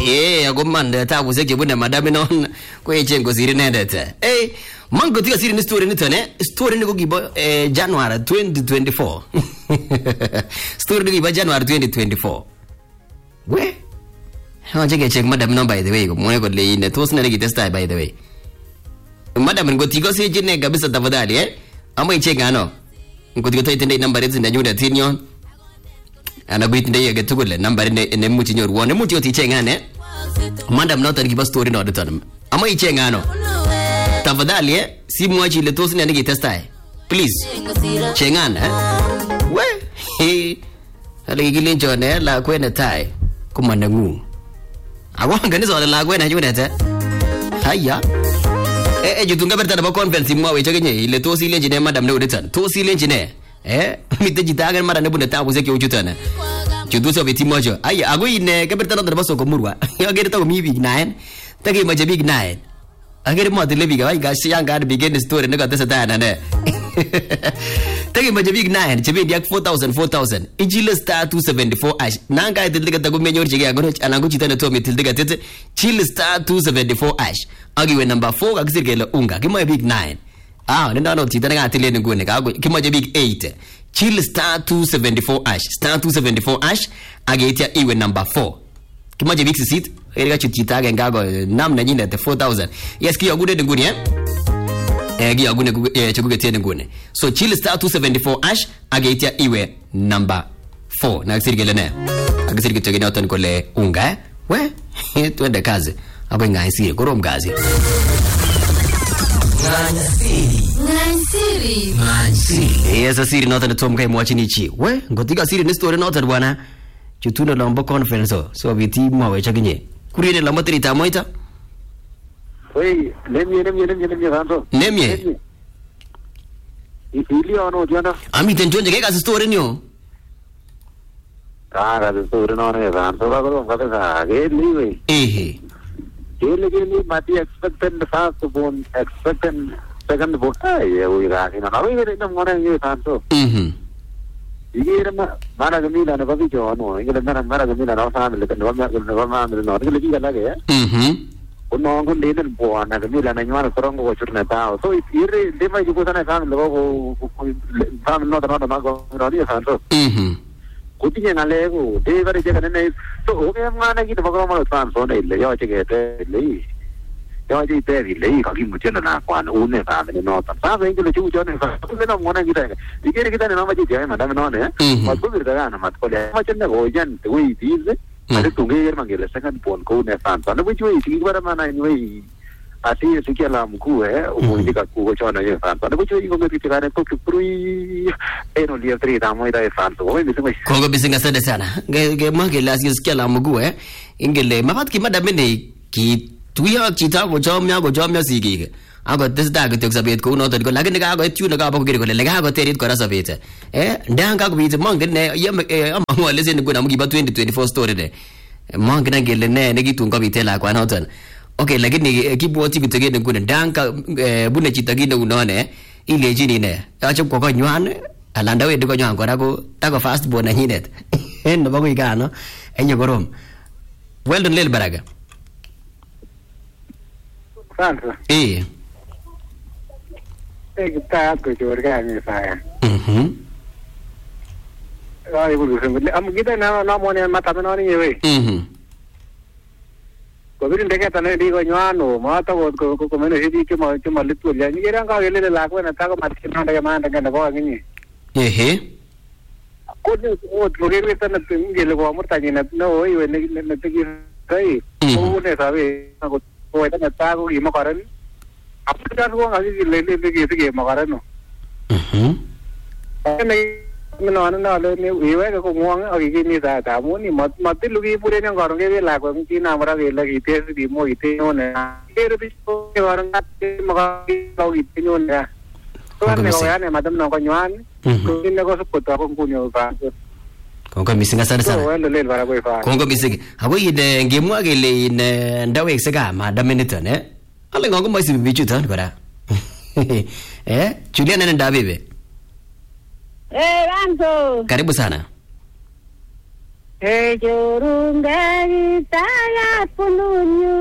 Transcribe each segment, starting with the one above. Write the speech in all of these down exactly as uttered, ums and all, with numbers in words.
Eh, ako man tabu seke bune madam non ko echen ko siri nendet. Eh, man ko tiga siri ni story ni tane. Story ni ko gibo eh January twenty twenty-four. Story ni gibo January twenty twenty-four. We? How je check madam non by the way ko mo ko le ine tos na nagitesta by the way. Madam ngo tigo se jine kabisa tafadhali eh. Ama icheka ano. Ngo tigo tayitende number yetu ndanyuda tinyo. Ana bitinde yege tugule number ne ne muti nyor wone muti oti chengane. Madam not giba story no return. Ama ichenga ano. Tafadhali eh si mwachi le tosi ne nagitesta. Please. Chengana eh. We. Ale gilin jone la kwene tai. Kumanda ngu. Awanga ni so la kwene nyuda ta. Haya. Eh eh jutunga berta ba conference mwa we chegenye ile tosi ile jine madam ne return. Tosi ile jine. Eh mite jitaga mara ne bune ta ku seke ujutana. Jutu so biti mojo. Ai ago ine ke berta no baso ko murwa. Agere to mi big nine. Tage maje big nine. Agere mo de lebi ga ai ga siang ga begin the story ne ga tesa ta na ne. Tage maje big nine. Chebe dia four thousand four thousand. Ijile star two seventy-four ash. Nanga tildiga tagu menyor chege ago anangu chitana to mi tildiga tete. Chile star two seventy-four ash. Agi we number four ga kisirgele unga. Kimo big nine. Ah, nenda no titana ga tile ngune ka kimo big eight. Chill star two seventy-four ash. Star two seventy-four ash. Agetia iwe number four. Kimo big sit. Erga chitita ga ngago nam na nyine te four thousand. Yes ki agude ngune eh. Eh gi agune eh chuguge tene ngune. So chill star two seventy-four ash agetia iwe number four. Na kisirgele ne. Agisirge tegene otan kole unga eh. We twende kazi. Abo ngaisire korom kazi. Ngansiri. Ngansiri. Ngansiri. Yes, asiri nota na tom kai mwachini chi. We, ngotika asiri ni story nota bwana. Chutuna lombo conference so biti mwawe chakinye. Kuriene lombo trita moita. Wei, lemye lemye lemye lemye kanto. Lemye. Ili ono jana. Ami tenjonje ke kasi story niyo. Ah, kasi story no ne kanto ba ko ngata sa ge liwe. Eh. Ele ke ni mati expected the first born expected second born. Ay, we ga ni na we ni na ngone ni kanto. Mhm. Igere ma mara gamila na babi jo no, igere mara mara gamila na sa le kan wa ma wa ma no, igere ki gala ge. Mhm. Uno ngun le den bo na gamila na nywana korongo ko churna ta. So ire de mai ju ko sana kan le ko sam no no no go no ni kanto. Mhm. Kutinya na lego de bare je kan ne so o ke ma na ki de bago ma san so ne le yo che ke te le. Yo ji te di le ka ki mu chen na kwa no ne ta ne no ta sa ve le chu jo ne sa ne no mo na ki ta ki ke ki ta ne ma ji je ma da no ne ma ku bir da na ma ko le ma chen ne go jan te wi di le ma de tu ge ma ge le second pon ko ne san ta ne wi chu ti ba ma na ni wi así es que la muku eh o indica ku go chona ye san ta ne wi chu go me ti ga ne ko ki prui e no li tri da mo ida e san to we mi se Ko go bisinga sada sana. Ge ge ma ge la sikia la mugu eh. Ingele ma pat ki madame ne ki tuya chita go jomya go jomya sigi. Ago desda go tok sabet ko no to go lagin ga go tu na ga ba ko ge go le ga go terit ko ra sabet. Eh ndanga go bi mang ne yam am mo le sen go na mugi ba twenty twenty-four story de. Mang na ge le ne ne gi tu ko bi tela kwa na ton. Okay lakini ki bo ti bi tege ne go ndanga bune chita gi no no ne. Ile jini ne. Acho ko ko nywan alanda we ko nywan ko ra ko ta ko fast bo na hinet. En no ba ko ga no. Enyo gorom. Well done lel baraga. Santo. Eh. Eh, kita ko jorga ni saya. Mhm. Ai bu se am kita na na mo ne mata no ni we. Mhm. Ko birin de ka tane di ko nyano ma ta ko ko ko me ne di ke ma ke ma litu ya ni ran ka ele la ko na ta ko ma ke na de ma de na ko ni. Eh. Ko ni o lo ge re ta na nge le ko mo ta ni na no i we ne ne te ki kai. Ko ne sabe ko ko ta na ta ko i mo karan. Apna ko ngi le le ke ke mo karan no. Mhm. Ne mình nói nó là nếu yếu ấy cái cũng ngon ở cái như là cả muốn thì mất mất tích lúc đi bữa nay còn cái là còn chỉ nào mà ra cái là cái thế thì mua cái thế thôi nè cái đó biết cái vào ngắt cái mà cái lâu cái thế thôi nè tôi này có này mà tâm nó có nhoan cái nó có sức của tôi cũng cũng nhiều và Kongo misinga sana sana. Ko le bara ko fa. Kongo misinga. Hago ide ngemu agele ne ndawe sega ma daminita ne. Ale ngongo masi bichu tan kora. Eh, Julia nene ndabibe. Eh, Karibu sana. Eh, jorunga gitaya Kiptayat pununyu,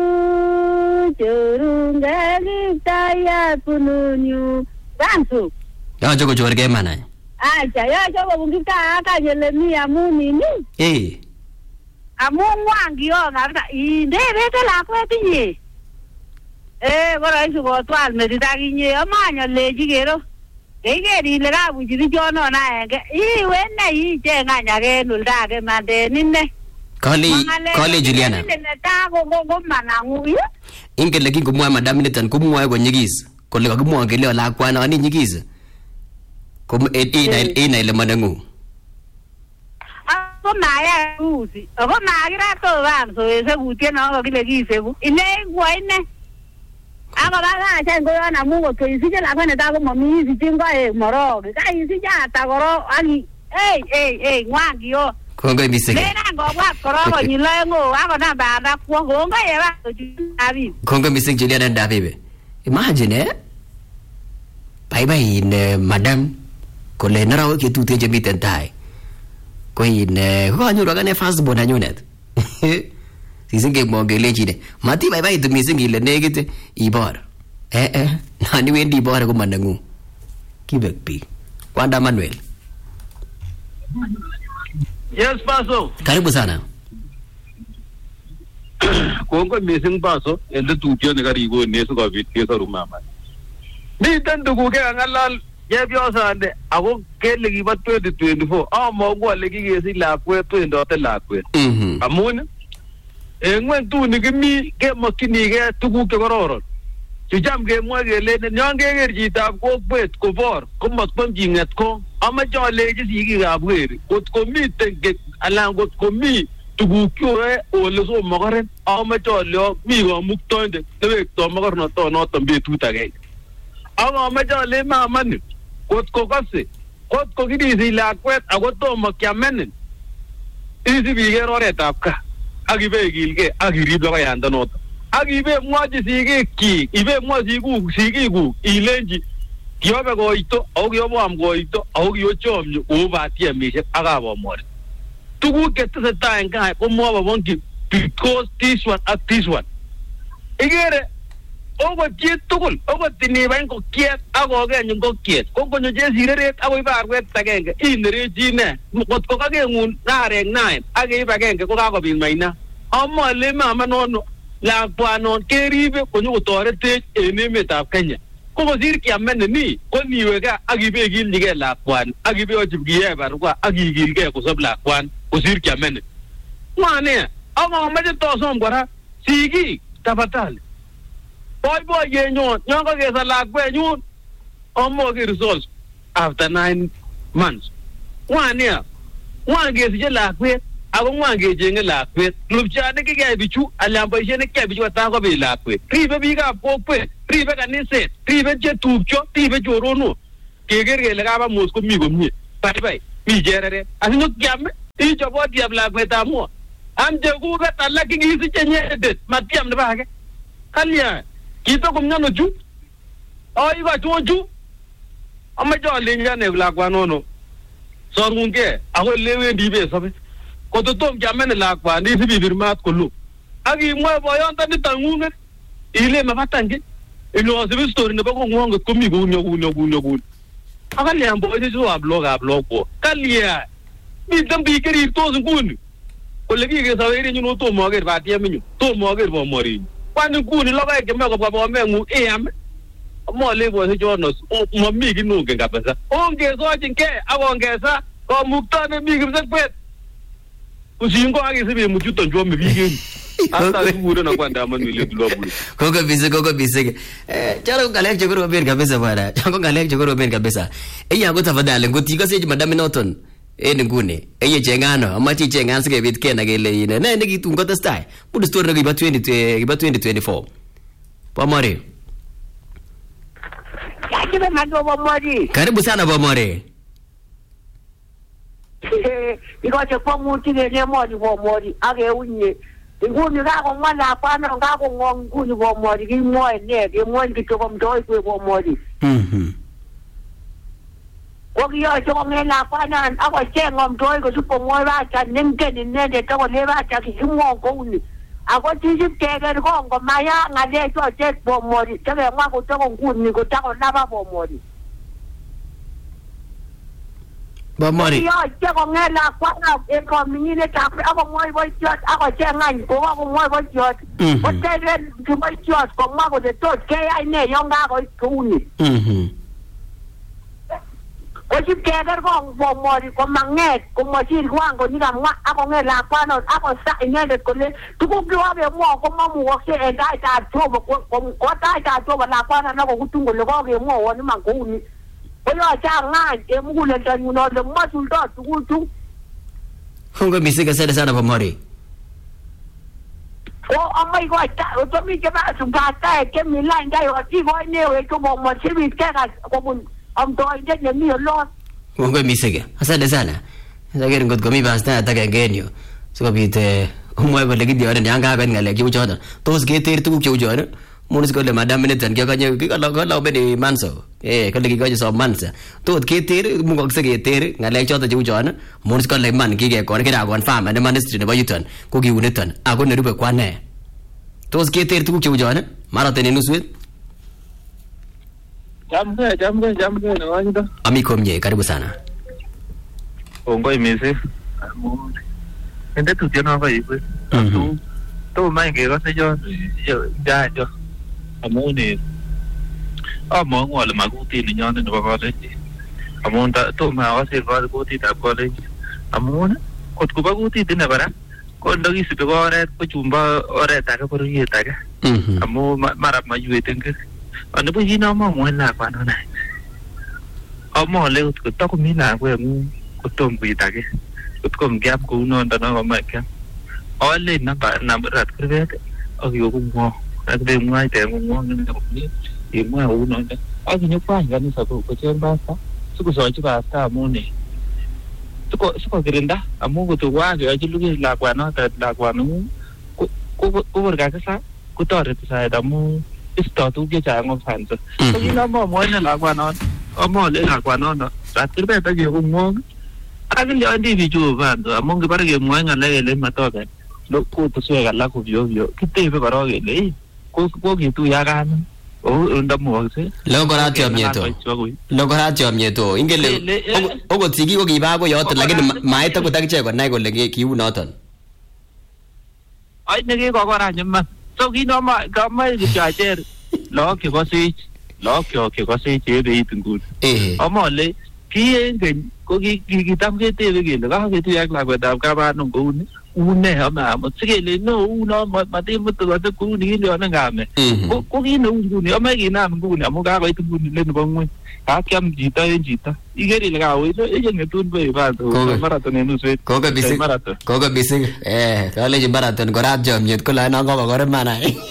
churunga kiptayat pununyu. Gansu. Yo choko chor ke mana. Acha, yo choko bungita aka jele mi amu nini. Eh. Amu wangi yo ngabta inde rete la kweti. Eh, bora isu go twal medita kinye amanya leji gero. Egeri le ga bujiri jono na ege. I wenne i je nganya ge nulda ge mande ninne. Kali kali Juliana. Ta go go go manangu. Inge lagi kumwa madam nitan kumwa go nyigis. Kole ka kumwa ngele la kwana ani nyigis. Kum et ina ina le manangu. Ako naya uzi. Ako nagira to wan so ese gutie no go kile gise bu. Ine gwa ine. Ako baba acha ngo na mungo to isije la kwene ta go mami isije ngo e moro. Ka isije ata goro ani. Ei ei ei ngwangi yo. Kongo misege. Nena ngo wa koro go nyilengo ako na baba kwa ngo ngo ye ba to abi. Kongo misege Juliana Davibe. Imagine eh. Bye bye in uh, madam. Kole naraw ke tute je miten tai. Ko in ko anyo raga ne fast bon anyonet. Sisinge mongele chide. Mati bye bye to misingi le negite ibor. Eh eh. Nani wendi ibor ko manangu. Kibek pi. Kwanda Manuel. Yes, Paso. Karibu sana. Kongo missing Paso, ende tupio ne karigo ne so ko vitio so rumama. Ni tandu ko ke ngalal ye bio sande ako kele ki ba twenty twenty-four a mo go le ki ke si la kwe twendo te la kwe. Mhm. Amun e ngwen tu ni mi ke makini ke tugu ke kororon. Chu jam ke mo ke le ne nyang ke gerji ta ko pet ko bor ko mat pam jinget ko ama jo le ji si ki ga bwer ko ko mi te ke ala ko ko mi tugu kyo e o le so mo garen ama jo le mi go muktonde te to mo gorno to no to bi tu ta ge. Ama ama jo le ma man ko ko kase ko ko ki di si la kwet ako to mo kya men isi bi ge ro re ta ka agi be gilge agi ri bla ya ndo no agi be mo ji si ge ki ibe mo si gu si gi gu ilenji kyo be go ito o kyo bo am go ito o kyo chom ni o ba tie mi se aga bo mo tu gu ke te ta en ka ko mo ba bon ki because this one at this one igere ogo kiet tukul ogo tini bain ko kiet ago ge nyin ko kiet ko ko je sireret ago iba arwet tagenge inere jine kot ko kage ngun na reng nine age iba genge ko ka ko bin maina amma le mama no la kwano keribe ko nyu torete eneme ta Kenya ko ko sir ki amen ni ko ni wega agi be gil dige la kwan agi be ojib giye bar ko agi gil ge ko sob la kwan ko sir ki amen mane ama ma je to som gora sigi tabatal boy boy ye nyon nyon ko ke sa la kwe nyun omo ke results after nine months wania wan ge si la kwe ago wan ge je nge la kwe lupcha ne ke ke bichu ala ba je ne ke bichu ta ko be la kwe ribe bi ga po kwe ribe ka ni se ribe je tupcho ribe joro no ke ge ge la ga ba mos ko mi go mi bye bye mi jerere ani no kyam i jo bo diab la kwe ta mo am je ku ga ta la ki gi si chenye de matiam ne ba ke kalia kito kumnya no ju ai ba ju ju amma jo le nya ne la kwa no no so ngunge aho lewe ndibe sabe ko to tom jamene la kwa ni sibi birmat ko lu agi mo bo yon tan tangunge ile ma fatange ilo sibi story ne ba ko ngonga ko mi go nyo nyo nyo nyo akali ambo ide jo ablog ablog ko kalia mi dambi keri to ngun ko le gi ge sabe ri nyu to mo ge ba tie mi nyu to mo ge bo mori kwani kuni loba ke me ko baba me ngu em mo le bo se jono mo mi ki nu ke kabisa onge so jinke awongeza ko mukta ne mi ki se pet usingo agi se be mu juto jo me bi ki hata suru na kwanda manu le lobu Kongo bise kongo bise eh chalo galek chokoro ben kabisa bwana chako galek chokoro ben kabisa eya go tafadhali ngoti ka se madam Norton en ngune eye chengano amachi chengan sike bit kena gele ine ne ne kitu ngote stai budu story ngi ba twenty ba twenty twenty-four Pomore Ya kibe mago Pomore karibu sana Pomore iko che pomu tine ne mo di Pomore age unye nguni ga ko mwana pana ga ko nguni Pomore ki mo ne ki mo ki to kom doi ko Pomore mhm Ogi yo cho nge la pana ako che ngom toy ko supo mo ba cha ning ke ni ne de to le ba cha ki mo ko ni ako chichip keker kongo maya ngale choche bomori tebe mwa kutoko nguni kutako lava bomori bomori yo cheko ngela kwana eko mingine takwe ako moi boy chot ako chengani ko ako moi boy chot otebe kiboy chot ko mwa ko de tot ke ai ne yonga ko kuni mhm Oji keger ko bomori ko manget ko machir kwango ni kamwa ako ngela kwano ako sa ingende ko le tukubwa be mo ko mamu wo ke endai ta tobo ko ko ta ta tobo la kwana na ko kutungo le ko ke mo woni manguni oyo cha ngai e mugule tanu no le masul do tukutu Hongo misika sada sana bomori o amai ko ta o to mi ke ba su ba ta ke mi la ndai o ti ko ne o ko mo mo chibi ke ka ko mun am to inde ne mi lo Hongo misika asante sana Sagere ngot komi basta atake genyo sikobit umwe kole kidione yanga ben ngale kiu choto tos keter tuguk cheu chono munis kole madam niton kikanye kikalo kalo beni manso eh kole kikanye so mansa tot keter mungokse keter ngale choto cheu chono munis kole man kikekon kira confirm ne ministry nebo yuton ko kiuniton ako nerube kwane tos keter tuguk cheu chono maraten nuswet Jamge jamge jamge no wajdo ami komye karibu sana Ongoi misi Ende tu tiano ko ibu Tu Tu mai ke ko se yo Ja jo Amuni Amo ngwa le maguti ni nyone no ko le Amon ta tu ma wa se ko guti ta ko le Amon ko ku ba guti dina bara Ko ndogi su ko ore ko chumba ore ta ka por yi ta ka Amo marap ma yu tenge Ano bu hina mo mo na kwa no na Amo le ko ta ko mi na ko mu Kutom bitake kutkom gap ko uno ndana ko meka ole na ba na rat krevet o yo ko mo ak de mo ai te mo mo ni ni e mo uno nda ak ni pa ngani sa ko chen ba sa su ko so chi ba sa mo ni su ko su ko grinda amu ko to wa ga ji lu la kwa no ta la kwa no ko ko ko ga ka sa ko to re sa da mo isto tu ge cha ngom fan so ko ni no mo mo na la kwa no o mo le la kwa no no rat krevet ta yo ko mo Agin yo ndi biju bando amonge parege mwanga lege le matoka lo ko to se gala ko vio vio kite be karo ge le ko ko ki tu ya gan o unda mo se lo kora tiom nyeto lo kora tiom nyeto ingele ogo tigi ko kiba ko yot lakini maita ko takiche ko nai ko lege ki unoton ai ne ge ko kora nyama so ki no ma ka mai ki chajer lo ki ko si lo ki ki ko si che be itungu eh amo le ki en ko ki ki tam ke te ke le ka ke tu yak la ko da ka ba no ko ni u ne ha ma mo se le no u no ma ma te mo to to ku ni le na ga me ko ko ki no u ni o ma ki na mo ni mo ga ko tu ni le no mo ka kyam jita en jita i ge le ga o so e je ne tu be ba to marathon ne no se ko ga bisi ko ga bisi eh ka le je marathon ko rat jam nyet ko la na ko ko re mana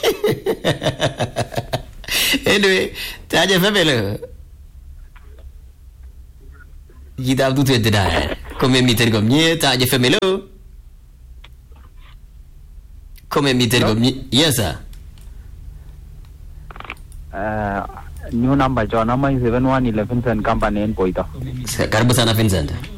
anyway ta je famele Gita tu tu dah. Come meter gomnie ta je famelo. Come meter gomnie. Yes sir. Uh, new number John number seven one eleven and company in Poita. Karibu sana Vincent.